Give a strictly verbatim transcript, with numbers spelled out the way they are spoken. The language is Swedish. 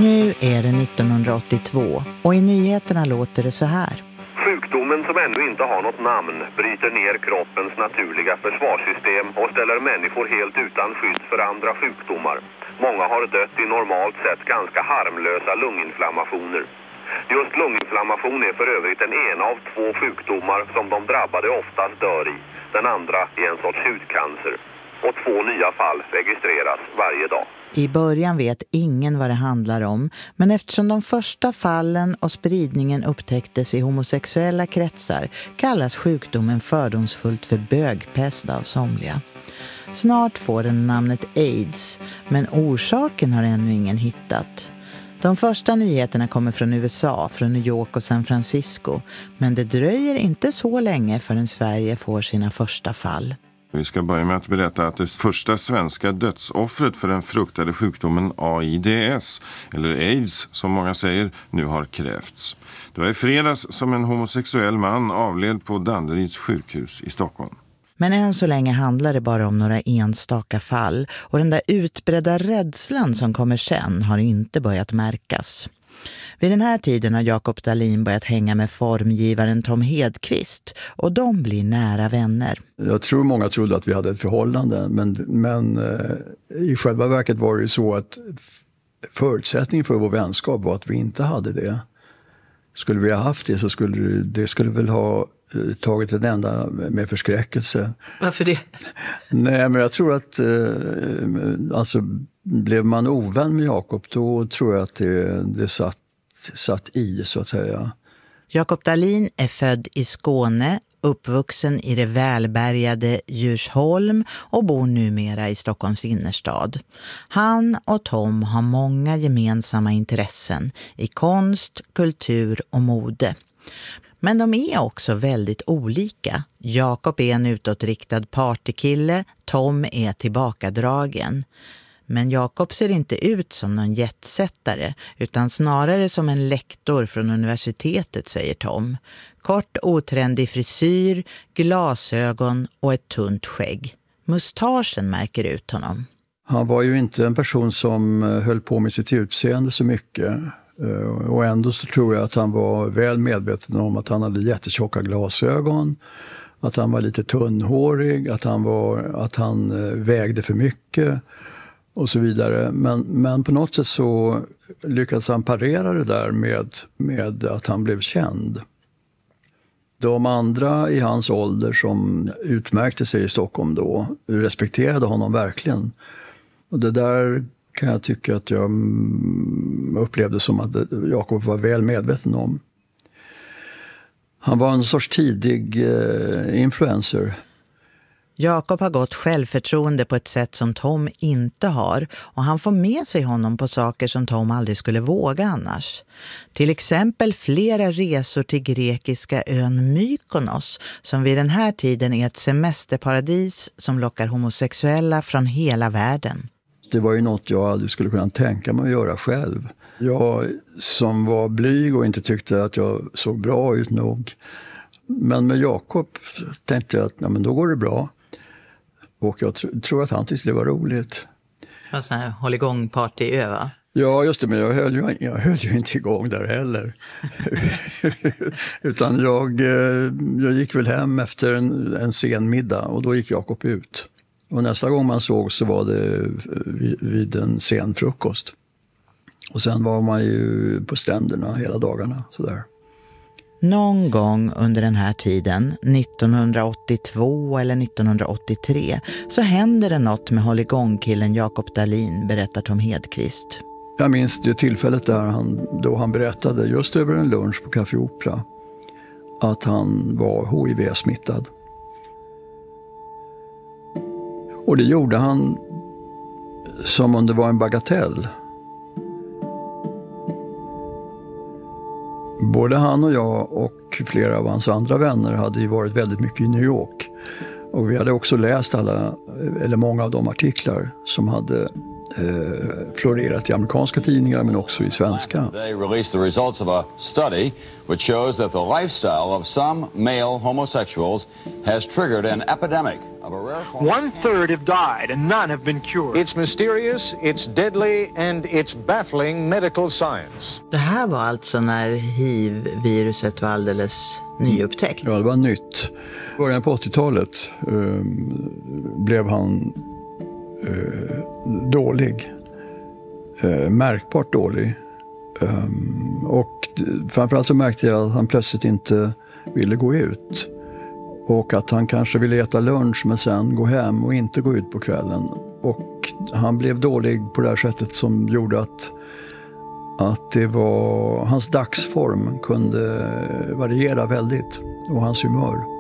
Nu är det nittonhundraåttiotvå och i nyheterna låter det så här. Sjukdomen som ännu inte har något namn bryter ner kroppens naturliga försvarssystem och ställer människor helt utan skydd för andra sjukdomar. Många har dött i normalt sett ganska harmlösa lunginflammationer. Just lunginflammation är för övrigt den ena av två sjukdomar som de drabbade oftast dör i. Den andra är en sorts hudcancer. Och två nya fall registreras varje dag. I början vet ingen vad det handlar om, men eftersom de första fallen och spridningen upptäcktes i homosexuella kretsar kallas sjukdomen fördomsfullt för bögpest av somliga. Snart får den namnet AIDS, men orsaken har ännu ingen hittat. De första nyheterna kommer från U S A, från New York och San Francisco, men det dröjer inte så länge förrän Sverige får sina första fall. Vi ska börja med att berätta att det första svenska dödsoffret för den fruktade sjukdomen AIDS, eller AIDS som många säger, nu har krävts. Det var i fredags som en homosexuell man avled på Danderyds sjukhus i Stockholm. Men än så länge handlar det bara om några enstaka fall och den där utbredda rädslan som kommer sen har inte börjat märkas. Vid den här tiden har Jakob Dahlin börjat hänga med formgivaren Tom Hedqvist och de blir nära vänner. Jag tror många trodde att vi hade ett förhållande, men, men eh, i själva verket var det ju så att förutsättningen för vår vänskap var att vi inte hade det. Skulle vi ha haft det så skulle det, det skulle väl ha eh, tagit en enda med förskräckelse. Varför det? Nej, men jag tror att eh, alltså, blev man ovän med Jakob, då tror jag att det, det satt, satt i, så att säga. Jakob Dahlin är född i Skåne, uppvuxen i det välbärgade Djursholm och bor numera i Stockholms innerstad. Han och Tom har många gemensamma intressen i konst, kultur och mode. Men de är också väldigt olika. Jakob är en utåtriktad partykille, Tom är tillbakadragen. Men Jakob ser inte ut som någon jetsättare utan snarare som en lektor från universitetet, säger Tom. Kort otrendig frisyr, glasögon och ett tunt skägg. Mustaschen märker ut honom. Han var ju inte en person som höll på med sitt utseende så mycket. Och ändå så tror jag att han var väl medveten om att han hade jättetjocka glasögon. Att han var lite tunnhårig, att han, var, att han vägde för mycket och så vidare. Men, men på något sätt så lyckades han parera det där med, med att han blev känd. De andra i hans ålder som utmärkte sig i Stockholm då respekterade honom verkligen. Och det där kan jag tycka att jag upplevde som att Jakob var väl medveten om. Han var en sorts tidig eh, influencer. Jakob har gått självförtroende på ett sätt som Tom inte har och han får med sig honom på saker som Tom aldrig skulle våga annars. Till exempel flera resor till grekiska ön Mykonos som vid den här tiden är ett semesterparadis som lockar homosexuella från hela världen. Det var ju något jag aldrig skulle kunna tänka mig att göra själv. Jag som var blyg och inte tyckte att jag såg bra ut nog. Men med Jakob tänkte jag att nej, men då går det bra. Och jag tr- tror att han tyckte det var roligt. Vad sån här håll igång partyö, va? Ja, just det, men jag höll ju, jag höll ju inte igång där heller. Utan jag, jag gick väl hem efter en, en sen middag och då gick Jakob ut. Och nästa gång man såg så var det vid, vid en sen frukost. Och sen var man ju på stränderna hela dagarna, sådär. Någon gång under den här tiden, nittonhundraåttiotvå eller nittonhundraåttiotre, så händer det något med hålligångkillen Jakob Dahlin, berättar Tom Hedqvist. Jag minns det tillfället där han, då han berättade just över en lunch på Café Opera att han var H I V-smittad. Och det gjorde han som om det var en bagatell. Både han och jag och flera av hans andra vänner hade ju varit väldigt mycket i New York. Och vi hade också läst alla, eller många av de artiklar som hade eh, florerat i amerikanska tidningar men också i svenska. They released the results of a study which shows that the lifestyle of some male homosexuals has triggered an epidemic of a rare form. One third have died and none have been cured. It's mysterious, it's deadly, and it's baffling medical science. Det här var alltså när hiv-viruset var alldeles nyupptäckt. Ja, det var nytt. I början på åttiotalet eh, blev han eh, dålig. Eh, märkbart dålig. Eh, och framförallt så märkte jag att han plötsligt inte ville gå ut. Och att han kanske ville äta lunch men sen gå hem och inte gå ut på kvällen. Och han blev dålig på det här sättet som gjorde att, att det var, hans dagsform kunde variera väldigt. Och hans humör.